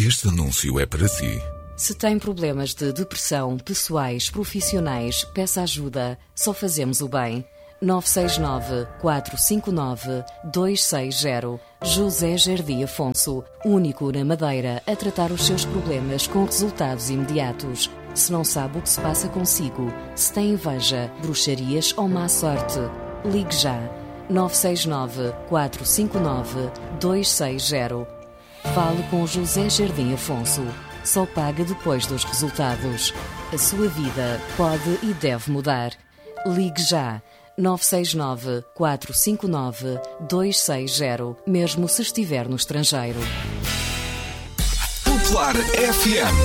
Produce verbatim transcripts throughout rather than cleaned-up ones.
Este anúncio é para si. Se tem problemas de depressão, pessoais, profissionais, peça ajuda. Só fazemos o bem. nove seis nove, quatro cinco nove, dois seis zero. José Jardim Afonso, único na Madeira a tratar os seus problemas com resultados imediatos. Se não sabe o que se passa consigo, se tem inveja, bruxarias ou má sorte, ligue já. nove seis nove, quatro cinco nove, dois seis zero. Fale com José Jardim Afonso. Só paga depois dos resultados. A sua vida pode e deve mudar. Ligue já. nove seis nove, quatro cinco nove, dois seis zero, mesmo se estiver no estrangeiro. Popular F M.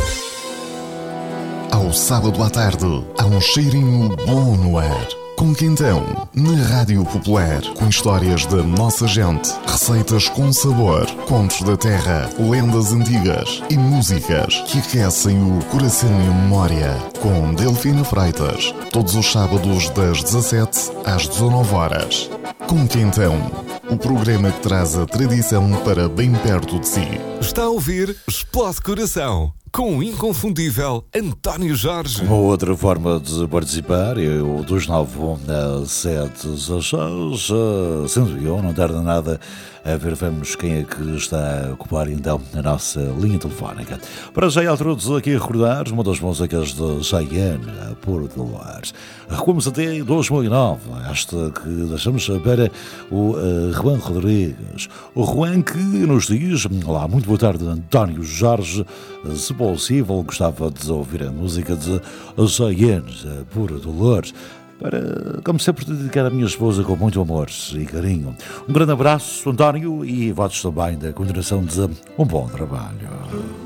Ao sábado à tarde, há um cheirinho bom no ar. Com Quintão, na Rádio Popular, com histórias da nossa gente, receitas com sabor, contos da terra, lendas antigas e músicas que aquecem o coração e a memória. Com Delfina Freitas, todos os sábados das dezassete às dezanove horas. Com Quintão, o programa que traz a tradição para bem perto de si. Está a ouvir Explode Coração, com o inconfundível António Jorge. Uma outra forma de participar é o dos nove a sete às seis, sendo eu, não tarda nada a ver, vamos quem é que está a ocupar então a nossa linha telefónica. Para já, altura de aqui a recordar uma das músicas de Cheyenne, Por Dolores. Recuamos até dois mil e nove, esta que deixamos para o uh, Juan Rodrigues. O Juan que nos diz: olá, muito boa tarde, António Jorge. Se possível, gostava de ouvir a música de Cheyenne, Por Dolores, para, como sempre, dedicar à minha esposa com muito amor e carinho. Um grande abraço, António, e votos também da continuação de um bom trabalho.